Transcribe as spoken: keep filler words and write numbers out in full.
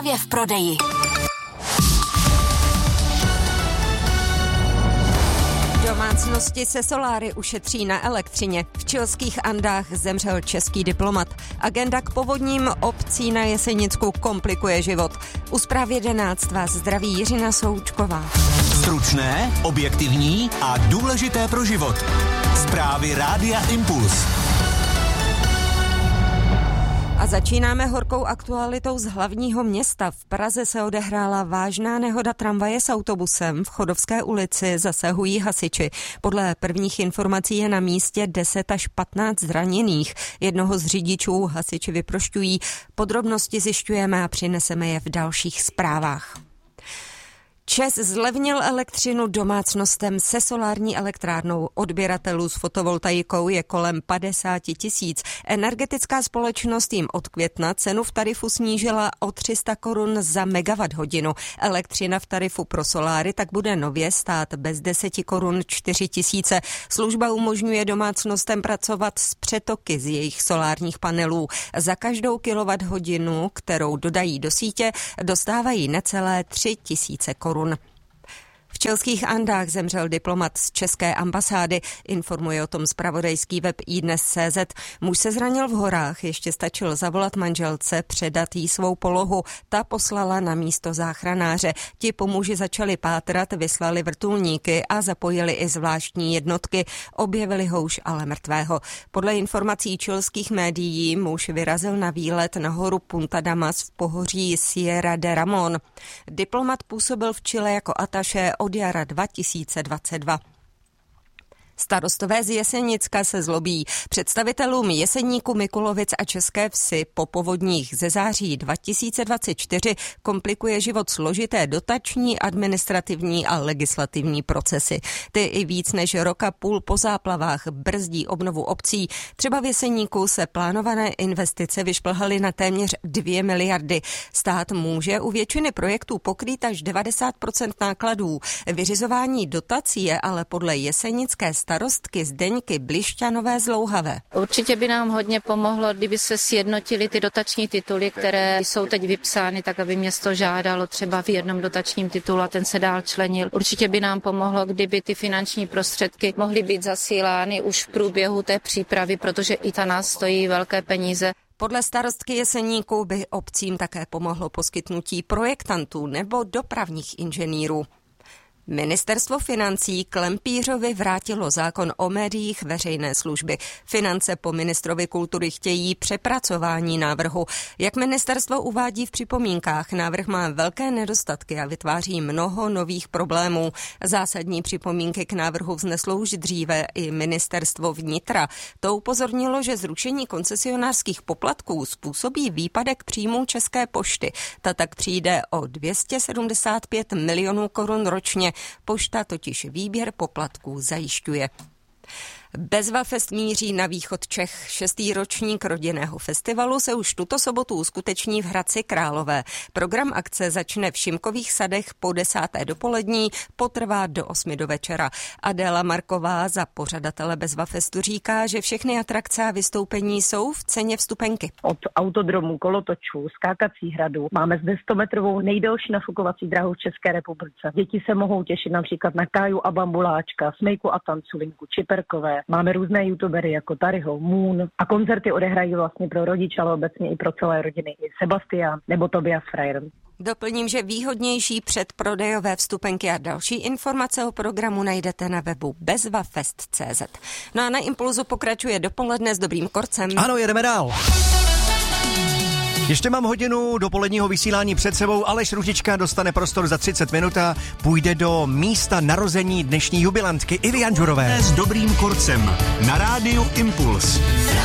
nově v prodeji. Domácnosti se soláry ušetří na elektřině. V chilských Andách zemřel český diplomat. Agenda k povodním obcí na Jesenicku komplikuje život. U Zpráv jedenáct vás zdraví Jiřina Součková. Stručné, objektivní a důležité pro život. Zprávy Rádia Impuls. A začínáme horkou aktualitou z hlavního města. V Praze se odehrála vážná nehoda tramvaje s autobusem. V Chodovské ulici zasahují hasiči. Podle prvních informací je na místě deset až patnáct zraněných. Jednoho z řidičů hasiči vyprošťují. Podrobnosti zjišťujeme a přineseme je v dalších zprávách. ČEZ zlevnil elektřinu domácnostem se solární elektrárnou. Odběratelů s fotovoltaikou je kolem padesát tisíc. Energetická společnost jim od května cenu v tarifu snížila o tři sta korun za megawatt hodinu. Elektřina v tarifu pro soláry tak bude nově stát bez deset korun čtyři tisíce. Služba umožňuje domácnostem pracovat s přetoky z jejich solárních panelů. Za každou kilowatt hodinu, kterou dodají do sítě, dostávají necelé tři tisíce korun. V chilských Andách zemřel diplomat z české ambasády, informuje o tom zpravodajský web iDnes tečka cé zet. Muž se zranil v horách, ještě stačil zavolat manželce, předat jí svou polohu. Ta poslala na místo záchranáře. Ti po muži začali pátrat, vyslali vrtulníky a zapojili i zvláštní jednotky. Objevili ho už ale mrtvého. Podle informací chilských médií muž vyrazil na výlet na horu Punta Damas v pohoří Sierra de Ramón. Diplomat působil v Chile jako ataše od jara dva tisíce dvacet dva. Starostové z Jesenicka se zlobí. Představitelům Jeseníku, Mikulovic a České Vsi po povodních ze září dva tisíce dvacet čtyři komplikuje život složité dotační, administrativní a legislativní procesy. Ty i víc než roka půl po záplavách brzdí obnovu obcí. Třeba v Jeseníku se plánované investice vyšplhaly na téměř dvě miliardy. Stát může u většiny projektů pokrýt až devadesát procent nákladů. Vyřizování dotací je ale podle jesenické starostky Zdeňky Blišťanové zlouhavé. Určitě by nám hodně pomohlo, kdyby se sjednotily ty dotační tituly, které jsou teď vypsány, tak aby město žádalo třeba v jednom dotačním titulu a ten se dál členil. Určitě by nám pomohlo, kdyby ty finanční prostředky mohly být zasílány už v průběhu té přípravy, protože i ta nás stojí velké peníze. Podle starostky Jeseníku by obcím také pomohlo poskytnutí projektantů nebo dopravních inženýrů. Ministerstvo financí Klempířovi vrátilo zákon o médiích veřejné služby. Finance po ministrovi kultury chtějí přepracování návrhu. Jak ministerstvo uvádí v připomínkách, návrh má velké nedostatky a vytváří mnoho nových problémů. Zásadní připomínky k návrhu vzneslo už dříve i ministerstvo vnitra. To upozornilo, že zrušení koncesionářských poplatků způsobí výpadek příjmů České pošty. Ta tak přijde o dvě stě sedmdesát pět milionů korun ročně. Pošta totiž výběr poplatků zajišťuje. Bezvafest míří na východ Čech. Šestý ročník rodinného festivalu se už tuto sobotu uskuteční v Hradci Králové. Program akce začne v Šimkových sadech po desáté dopolední, potrvá do osmi do večera. Adéla Marková za pořadatele Bezvafestu říká, že všechny atrakce a vystoupení jsou v ceně vstupenky. Od autodromu, kolotočů, skákací hradu máme zde stometrovou nejdelší nafukovací dráhu v České republice. Děti se mohou těšit například na Káju a Bambuláčka, Smejku a Tanculinku, Čiperkové. Máme různé youtubery jako Taryho, Moon a koncerty odehrají vlastně pro rodiče, ale obecně i pro celé rodiny. I Sebastian nebo Tobias Frajer. Doplním, že výhodnější předprodejové vstupenky a další informace o programu najdete na webu bezvafest tečka cé zet. No a na Impulzu pokračuje dopoledne s Dobrým Korcem. Ano, jedeme dál. Ještě mám hodinu dopoledního vysílání před sebou. Aleš Růžička dostane prostor za třicet minut a půjde do místa narození dnešní jubilantky Ivy Janžurové. S Dobrým Korcem na rádiu Impuls.